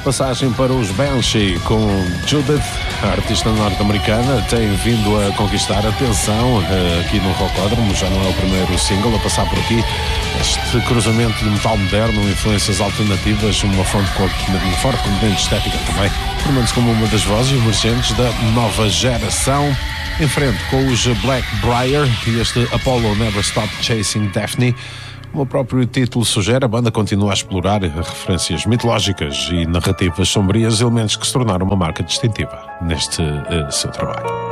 passagem para os Banshee com Judith, a artista norte-americana, tem vindo a conquistar atenção aqui no Rocódromo. Já não é o primeiro single a passar por aqui. Este cruzamento de metal moderno, influências alternativas, uma forte componente estética também, formando-se como uma das vozes emergentes da nova geração. Em frente com os Blackbriar e este Apollo Never Stop Chasing Daphne. Como o próprio título sugere, a banda continua a explorar referências mitológicas e narrativas sombrias, elementos que se tornaram uma marca distintiva neste seu trabalho.